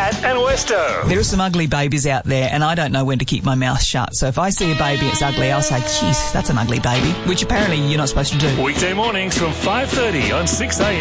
Cat and Westo. There are some ugly babies out there, and I don't know when to keep my mouth shut. So if I see a baby that's ugly, I'll say, geez, that's an ugly baby, which apparently you're not supposed to do. Weekday mornings from 5:30 on 6am.